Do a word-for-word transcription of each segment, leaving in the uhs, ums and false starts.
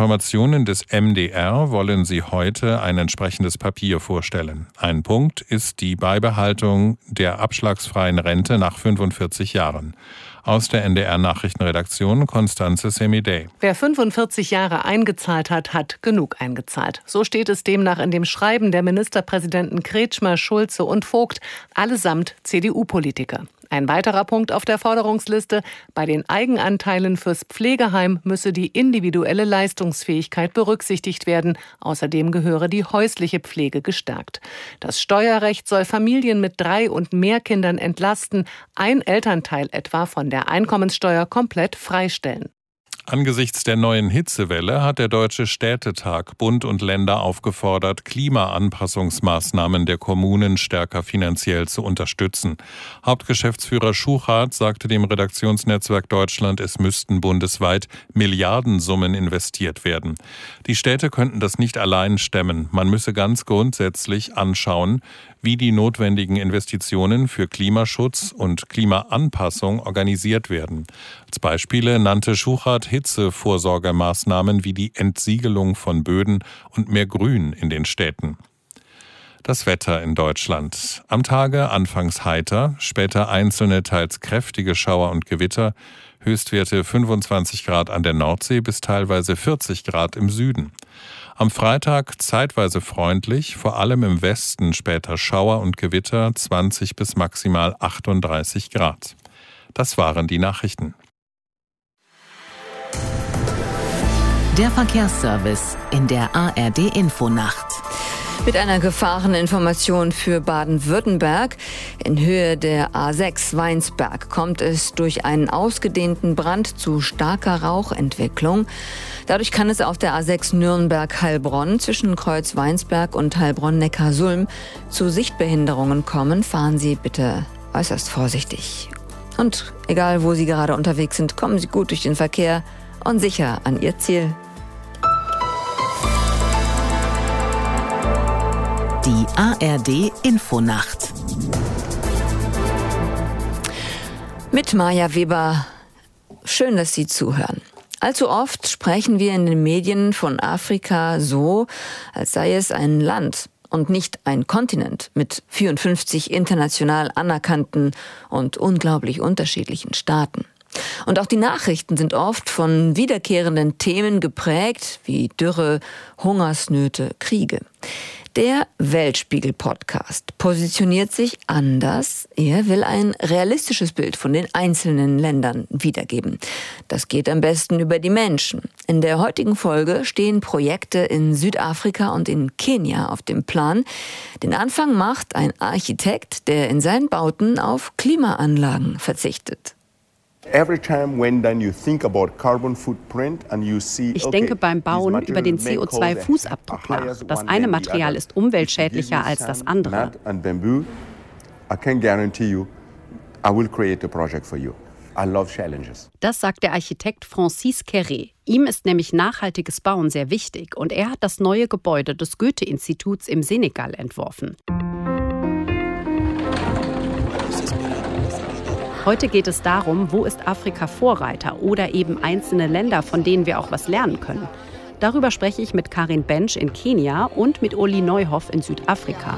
Informationen des M D R wollen sie heute ein entsprechendes Papier vorstellen. Ein Punkt ist die Beibehaltung der abschlagsfreien Rente nach fünfundvierzig Jahren. Aus der N D R-Nachrichtenredaktion Constanze Semidey. Wer fünfundvierzig Jahre eingezahlt hat, hat genug eingezahlt. So steht es demnach in dem Schreiben der Ministerpräsidenten Kretschmer, Schulze und Vogt, allesamt C D U-Politiker. Ein weiterer Punkt auf der Forderungsliste: Bei den Eigenanteilen fürs Pflegeheim müsse die individuelle Leistungsfähigkeit berücksichtigt werden. Außerdem gehöre die häusliche Pflege gestärkt. Das Steuerrecht soll Familien mit drei und mehr Kindern entlasten, ein Elternteil etwa von der Einkommenssteuer komplett freistellen. Angesichts der neuen Hitzewelle hat der Deutsche Städtetag Bund und Länder aufgefordert, Klimaanpassungsmaßnahmen der Kommunen stärker finanziell zu unterstützen. Hauptgeschäftsführer Schuchart sagte dem Redaktionsnetzwerk Deutschland, es müssten bundesweit Milliardensummen investiert werden. Die Städte könnten das nicht allein stemmen. Man müsse ganz grundsätzlich anschauen, wie die notwendigen Investitionen für Klimaschutz und Klimaanpassung organisiert werden. Als Beispiele nannte Schuchart Hitzevorsorgemaßnahmen wie die Entsiegelung von Böden und mehr Grün in den Städten. Das Wetter in Deutschland. Am Tage anfangs heiter, später einzelne, teils kräftige Schauer und Gewitter. Höchstwerte fünfundzwanzig Grad an der Nordsee bis teilweise vierzig Grad im Süden. Am Freitag zeitweise freundlich, vor allem im Westen später Schauer und Gewitter, zwanzig bis maximal achtunddreißig Grad. Das waren die Nachrichten. Der Verkehrsservice in der A R D-Infonacht. Mit einer Gefahreninformation für Baden-Württemberg. In Höhe der A sechs Weinsberg kommt es durch einen ausgedehnten Brand zu starker Rauchentwicklung. Dadurch kann es auf der A sechs Nürnberg-Heilbronn zwischen Kreuz Weinsberg und Heilbronn-Neckarsulm zu Sichtbehinderungen kommen. Fahren Sie bitte äußerst vorsichtig. Und egal, wo Sie gerade unterwegs sind, kommen Sie gut durch den Verkehr und sicher an Ihr Ziel. Die A R D-Infonacht. Mit Maja Weber. Schön, dass Sie zuhören. Allzu oft sprechen wir in den Medien von Afrika so, als sei es ein Land und nicht ein Kontinent mit vierundfünfzig international anerkannten und unglaublich unterschiedlichen Staaten. Und auch die Nachrichten sind oft von wiederkehrenden Themen geprägt, wie Dürre, Hungersnöte, Kriege. Der Weltspiegel-Podcast positioniert sich anders. Er will ein realistisches Bild von den einzelnen Ländern wiedergeben. Das geht am besten über die Menschen. In der heutigen Folge stehen Projekte in Südafrika und in Kenia auf dem Plan. Den Anfang macht ein Architekt, der in seinen Bauten auf Klimaanlagen verzichtet. Ich denke beim Bauen über den C O zwei Fußabdruck nach. Das eine Material ist umweltschädlicher als das andere. Das sagt der Architekt Francis Kéré. Ihm ist nämlich nachhaltiges Bauen sehr wichtig und er hat das neue Gebäude des Goethe-Instituts im Senegal entworfen. Heute geht es darum, wo ist Afrika Vorreiter oder eben einzelne Länder, von denen wir auch was lernen können. Darüber spreche ich mit Karin Bench in Kenia und mit Uli Neuhoff in Südafrika.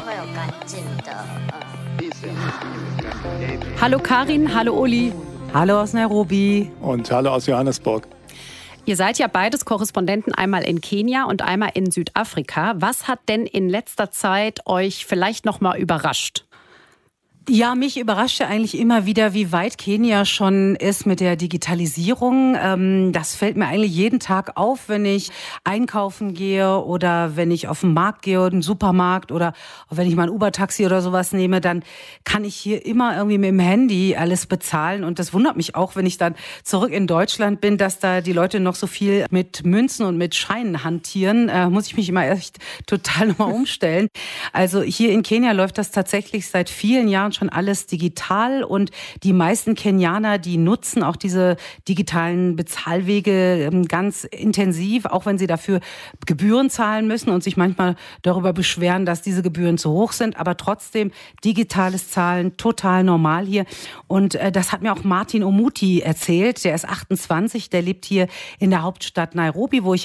Hallo Karin, hallo Uli. Hallo aus Nairobi. Und hallo aus Johannesburg. Ihr seid ja beides Korrespondenten, einmal in Kenia und einmal in Südafrika. Was hat denn in letzter Zeit euch vielleicht noch mal überrascht? Ja, mich überrascht ja eigentlich immer wieder, wie weit Kenia schon ist mit der Digitalisierung. Ähm, das fällt mir eigentlich jeden Tag auf, wenn ich einkaufen gehe oder wenn ich auf den Markt gehe oder einen Supermarkt oder wenn ich mal ein Uber-Taxi oder sowas nehme, dann kann ich hier immer irgendwie mit dem Handy alles bezahlen. Und das wundert mich auch, wenn ich dann zurück in Deutschland bin, dass da die Leute noch so viel mit Münzen und mit Scheinen hantieren. Äh, muss ich mich immer echt total nochmal umstellen. Also hier in Kenia läuft das tatsächlich seit vielen Jahren schon alles digital und die meisten Kenianer, die nutzen auch diese digitalen Bezahlwege ganz intensiv, auch wenn sie dafür Gebühren zahlen müssen und sich manchmal darüber beschweren, dass diese Gebühren zu hoch sind, aber trotzdem digitales Zahlen total normal hier. Und äh, das hat mir auch Martin Omuti erzählt, der ist achtundzwanzig, der lebt hier in der Hauptstadt Nairobi, wo ich